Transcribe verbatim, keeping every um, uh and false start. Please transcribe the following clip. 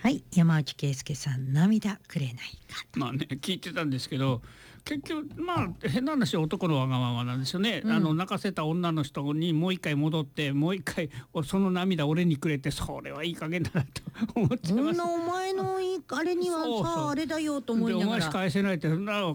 はい、山内圭介さん、涙くれないか。 まあね、聞いてたんですけど、結局まあ変な話、男のわがままなんですよね、 うん、 あの泣かせた女の人にもう一回戻ってもう一回その涙俺にくれて、それはいい加減だなと思っちゃいます。 そんなお前のいいあれにはさ、 そうそうあれだよと思いながら。 でお前し返せないって、な